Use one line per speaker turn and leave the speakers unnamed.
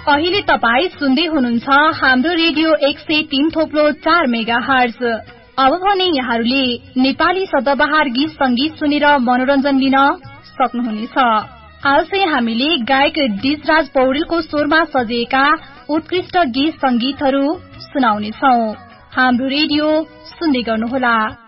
अहिले तपाई सुन्दै हुनुहुन्छ हाम्रो रेडियो 103.4 मेगाहर्ज। अब भने यहाँहरूले नेपाली सदाबहार गीत संगीत सुनेर मनोरञ्जन लिन सक्नुहुनेछ। आज चाहिँ हामीले गायक डिजराज पौडेलको स्वरमा सजिएका उत्कृष्ट गीत संगीतहरू सुनाउनेछौं। हाम्रो रेडियो सुन्दै गर्नुहोला।